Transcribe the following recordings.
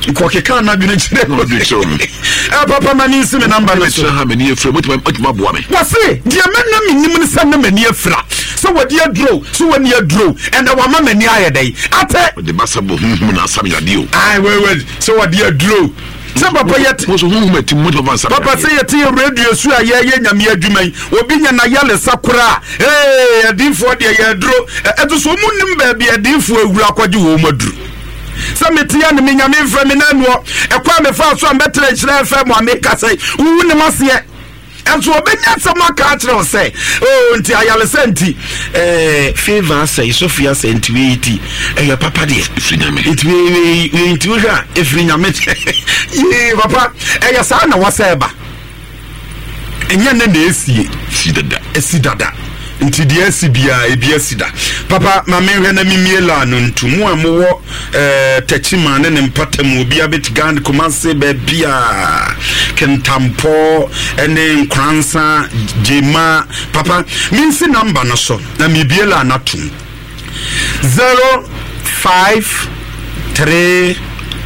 ko ke kan na bi ne chire no do so papa mani se me number no so ha mani afra mutima boa me wase dia menna minim ne san na mani afra so wodi adro so woni adro and wa mama mani ayedai ate the basabo na asam yadio ai we so wodi adro se papa yet mo so meti mo papa asam papa se yet radio su aye nyame adwuman obi nya na yale sakura adinfo de ye adro eto so munim ba bi adinfo awura akwaje wo maduru Sametia ni minyame mfra me nanuo ekwa me fa so ambetre nkyira fa mo ameka sai wu ne mase enso obenya sama ka kire say oh nti ayale senti favor say Sofia senti weiti papa de frinyame nti wo hwa efrinyame ye papa sa na waseba enya ne na esie sidada nti dia sibia ebia sida papa ma menhwe na mimiela no ntumu amowo tachima ne mpatam obi abetgan komanse ba bia kentampo ene nkransa jema papa minsi number no so na mibiela na tum 0543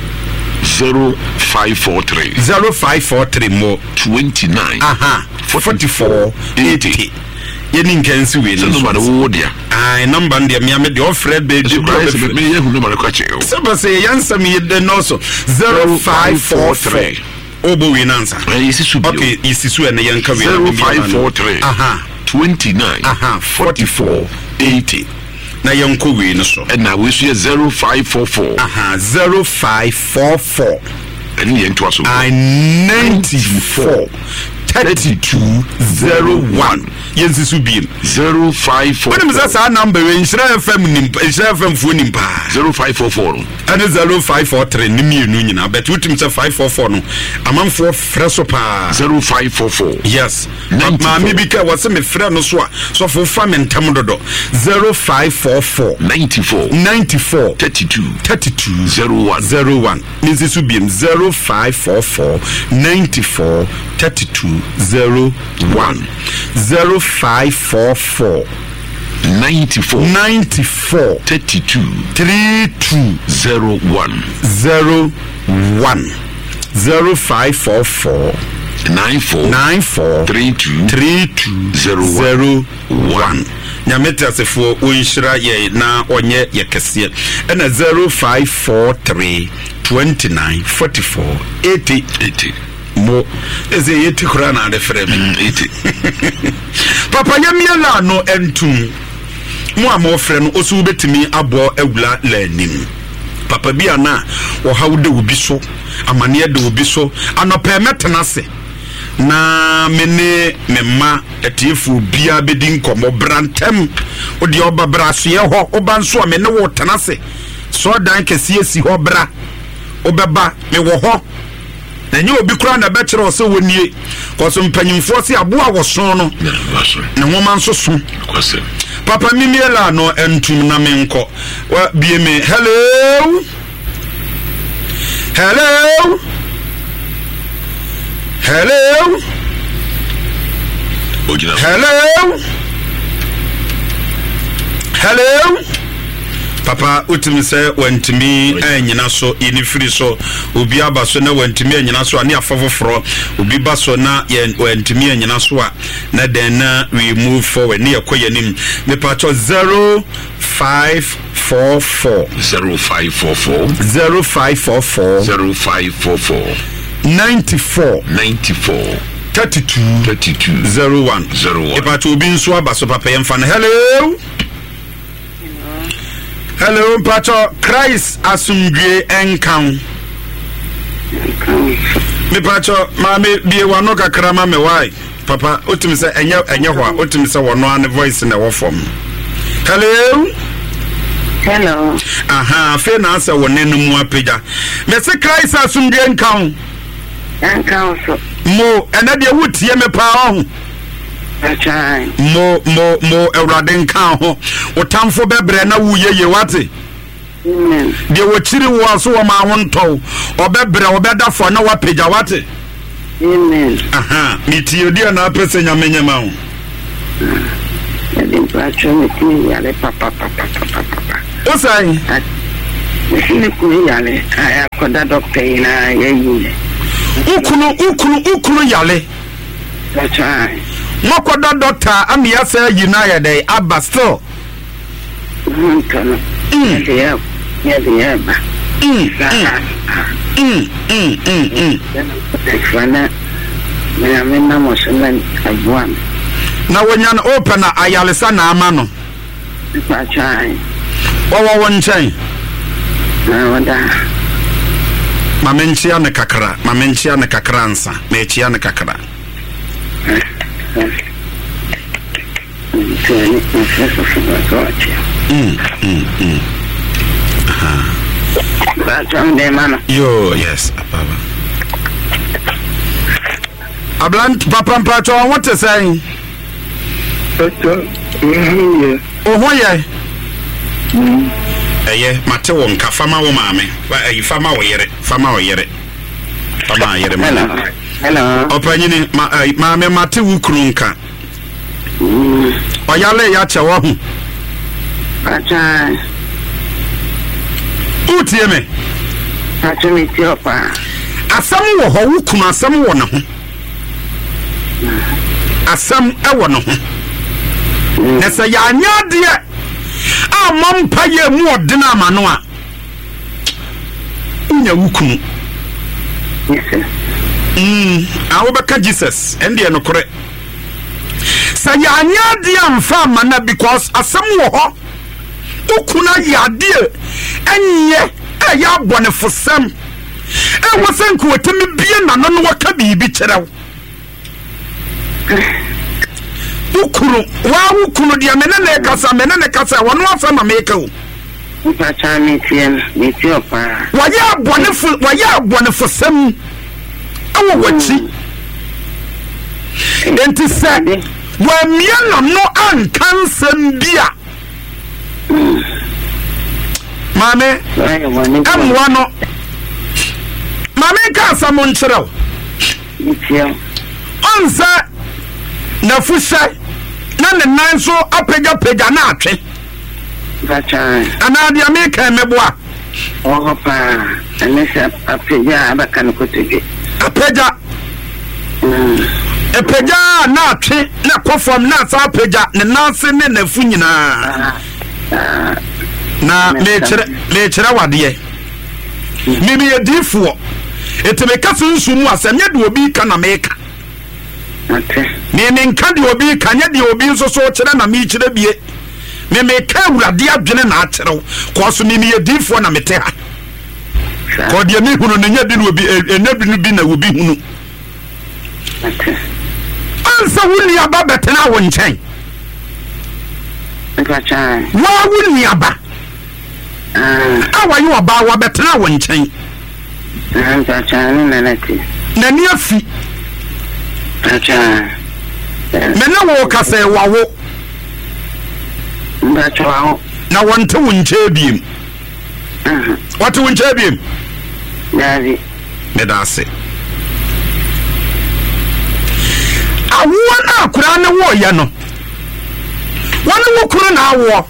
mo 29 44 80 yeni nkansi we no number wo dia number ndia me de offer be de me ye hu number kwa che so say yansam ye de no so 0543 obo we nansa okay isisu ene yanka we 0543 29 44 80 na yanko we no so and now we see 0544 0544 and yen to aso 94 3201 yensi subim 054 when is that number we Israel FM phone nimpa 0544 and 0543 ni mienu nyina but utim say 544 no amamfo freso pa 0544 yes ma me bika wase me frɛ no so for famine tam dodo 0544 94 32 01 yensi subim 0544 94 32 01 0544 94 32 01 0544 94 32 01 nyameta sefo onhira ye na onye ye kese na 0543 29 44 80 mo eze yeti kura na de frem iti papa yamiela no entum mo amo frem no osu betimi abo awula lanim papa bia na wo hawde obi so amane de obi so anopa metenase na mene memma etiefu bia bedin komo brantem odi oba braso ye ho oba nso amene wo tenase so dan kese esi ho bra obeba me wo ho na nyi obi kura na bekere o se wonie koso mpanyimfo se aboa wo son no na homa nso so papa mimiela no entum na menko wa bieme hello papa utimi se wantimi anyina so yeni free so obi abaso na wantimi anyina so ani afofoforo obi baso na wantimi anyina so a na den na we move forward ne yakoyanim me pacho 0544 94 32 01 e pacho obi nso abaso papa yemfa na hello pacho Christ asumdwe enkan me pacho ma me bie wano kakra ma me why papa otimi se enye ho a otimi se wono an voice na wo form hello fe na asa wonenu mu apega me se Christ asumdwe enkan so mo enade wutie me pa ho mo ewrade nkan ho otamfo bebre na wuyeye wate de wochiri wo so wo ma wonto obebre obedafo na wapeja wate amen miti odia na pese nyamenye ma ho de pacho miti yale papa osai Sini kuyale aya koda doctor ina yeyi. Ukunu yale. That's right. Mokoda doctor amia say United day Abba still. Kono. Yeah. Fana mena mosemen abuam. Na wonyan open na ayalesa na ama no. That's right. Wo wonchen. Na wada. Mamenchia ne kakra ansa. Mechia ne kakra. Yo, yes, Papa. Ablant Papa Pacho, what to say? Oh, yeah. Mate wonka fama wo maame fama wo yere hello opanyini maame mate wo krunka oyale ya che wo hu acha utie me acha mi ti opa asam wo ho wo kunu asam wo ne ho asam e wo ne ho nesa ya nya de amampa ye mu odena amano a unya wukunu awo beka Jesus ende no kore sa ya anya de amfa amana because asem wo ho ukuna ya de enye ya bone fosam wasanku otemi bie nano no waka bibi kyerɛw ukuru dia menene kasa wono afa na meka o mpacha meti opa waya abonefo sam awo wachi enti se wa miano no ankansam bia mame amwa no mame ka asamo nkyerɛw onza na fusha na ne nan so apega na atwe bacha ana dia me ka meboa ohopa anesa apega abaka no kotege apega na atwe na kofom na sa apega ne nanse ne nafu nyina na me kire wade mimi yedifuo eteme kaso nsumu asem ye de obi ka na meka me nka de obi kanya de obi nso so kire na me kire bie me ka awurade adwene na akyerɛw kɔso me yedifo na mete ha ko de me hunu ne nya bi no obi enabi no bi na obi hunu ansa wuni aba betena wo nkyɛn wa wuni aba awa yo aba wa betena wo nkyɛn na ni afi mena wo kase wawo na wonte wunche biem wate wunche biem Daddy medase awo na akura ne wo ya no wone wo kuru na awo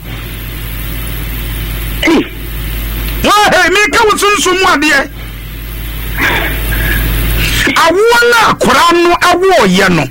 wa me ka wusunsun mu ade awo na akura no awo ya no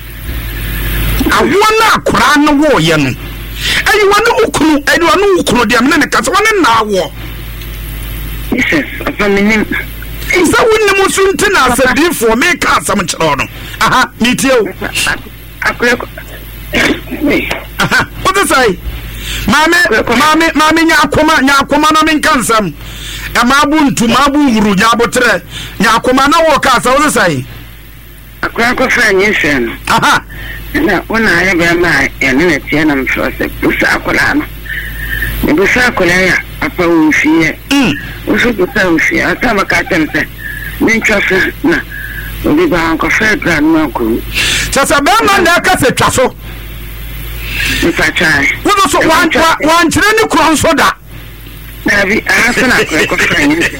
awo na akura no wo ya no ayi wone ukunu de amene ne kasa wone na awo Jesus afaminim isa wonni musunti na asadifo me ka asam kyerɛ no aha mitio akweko aha what say mame nya akoma na men kansam amabu ntuma abu huru nya abotre nya akoma na wo ka asa what say akweko fa nyesen aha na ona ya ba ma ya ne tie na mfo se busa akola no ne busa akola ya apa wofie uso busa wofie ata makata nse ne ntwaso na obi ba anko fa dra no akuru chasa ba ma na ka se twaso mpachai wodo so wan kyerɛ ne kuro nso da Davi asa na akweko fa nyesen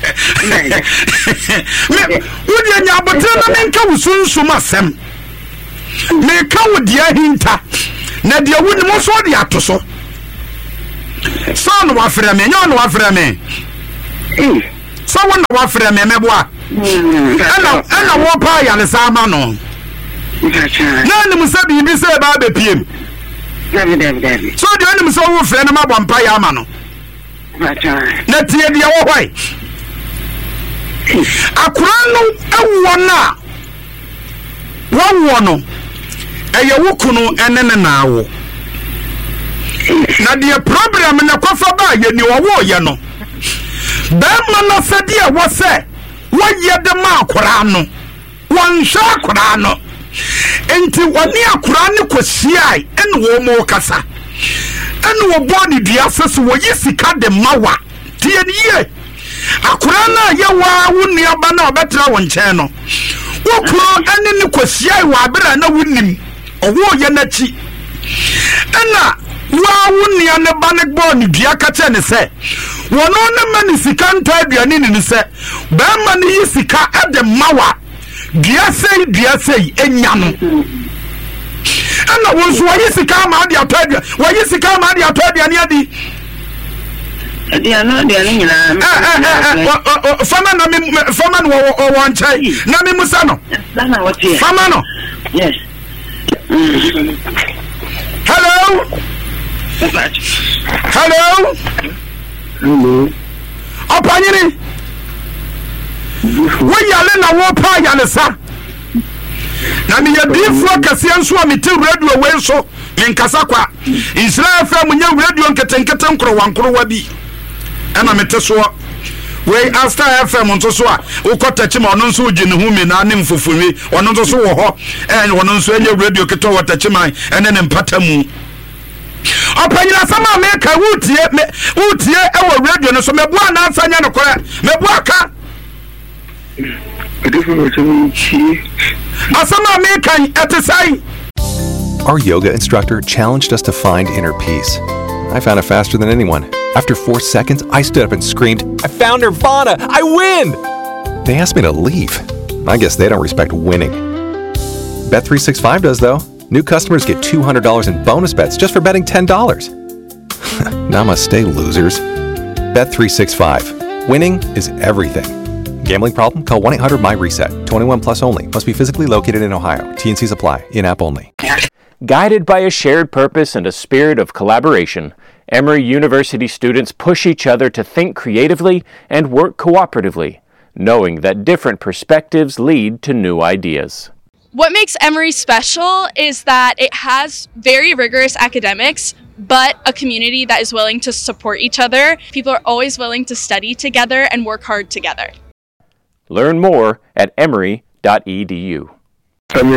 me wodi nya abotre na men ka wusunsum asem me ka wodi ahinta na de woni mo so de atoso son wa frɛ me nya no wa frɛ me so when the wafre me meboa ana wo pa ya le sama no na nim se bi se ba be piem David. So the nim so wo fre na mabɔ mpa ya ama no na tie dia wo hwai akura no ewo na wo no eye wo kunu ene ne na wo na the problem na kofa ba ye ni wo ye no ba ma na se dia wo se wo ye de ma akura no won hwa akura no enti woni akura ne kwasiai ene wo mo kasa ene wo body dia sese wo yisika de mawa tie ni ye akura na ye wa woni aba na obetra wo nchen no wo kuro ene ne kwasiai wa abira na wonim owo ye na chi ena wa woni ane ba ne bo ni dua ka che ne se wono ne mani sika nta aduane ni se ba ma ne yisika ade mawa dua sei enya no ana wo so yisika ma ade atadua wo yisika ma ade atadua ne adi Diana nyina fama no wo nchai na me musa no na what here fama no yes hello opanyini wo yale na wo pa yale sa na me yadifo akase nso a mete radio we so me nkasa kwa Israel FM nya radio nketenkete nkro wankro wa bi ana mete so we Star FM nso so a ukota chima ono nso uji ne hu me na ne mfofuwe ono nso so wo ho ono nso enya radio keto wata chima ene ne mpata mu opanyina sama me ka wutie ewo radio no so meboa na ansanya no kore meboa ka asama me kan etesai. Our yoga instructor challenged us to find inner peace. I found it faster than anyone. After 4 seconds, I stood up and screamed, "I found Nirvana! I win!" They asked me to leave. I guess they don't respect winning. Bet365 does, though. New customers get $200 in bonus bets just for betting $10. Namaste, losers. Bet365. Winning is everything. Gambling problem? Call 1-800-MY-RESET. 21 plus only. Must be physically located in Ohio. T&Cs apply. In-app only. Guided by a shared purpose and a spirit of collaboration, Emory University students push each other to think creatively and work cooperatively, knowing that different perspectives lead to new ideas. What makes Emory special is that it has very rigorous academics, but a community that is willing to support each other. People are always willing to study together and work hard together. Learn more at emory.edu. Enti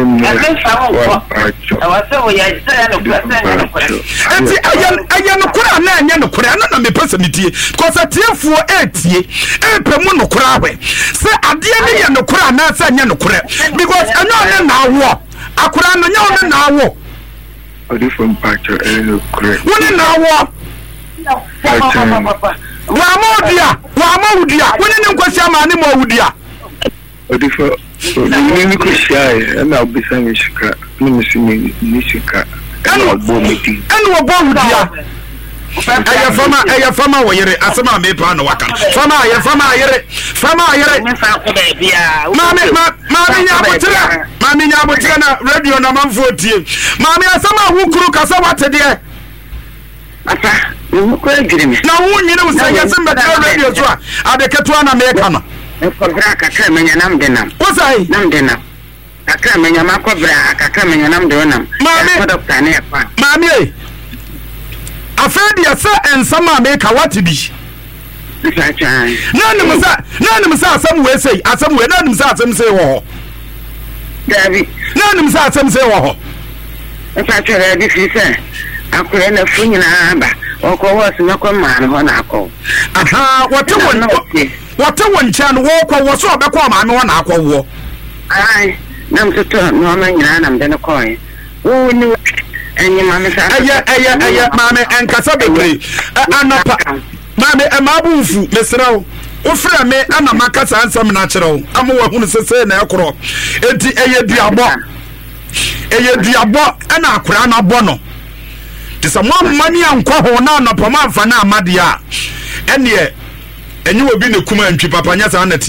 ayan kura na anya no kura na me pesa mitie because atiefo etie epemu no kura hwe se ade ne ye no kura na se anya no kura because anya na awo akura no nya na awo odi from pacture no kura woni na awo wa modia woni ne nkwasi ama ne mo wudia odi for ni ko shai na obisa mi shika ni shika anu obo wudia aya fama wo yere asema me pa no waka fama ayere mami nya botira na radio na manfo tie mami asema wukuru kasa watede asa ko ejirimi na wunyine usanya semba radio so adeketo na meka no Kobra kakra menya nam denam. Wosai? Nam denam. Kakra menya makobra kakra menya nam denam. Mami doctor ne kwa. Mami e. Afedi asa ensama me ka watidi. Sachan. Nanim sa asam we sei, asam we nanim sa asam sei wo. David. Nanim sa asam sei wo. Sachan di fi se. Akure na funyina aba. Oko was makoma no na akọ. Aha, wate woncha no wo kwa wo so obekọ ma me wo na akọ wo. Ai, nam toto no ma nyina nam de no koy. Wo ni enyi ma me sa. Aya mame enkasa bebre. Anapa. Mame emabufu mesrawo. Ofra me ana makasa ansam na kyerɛw. Amo wa hunu sese na ekoro. Enti eye duabo ana akora na bɔ no. Tisa mo mani ankɔ ho na anapa ma fa na amade a. Ene enye obi ne kuma ntwi papa nya sa na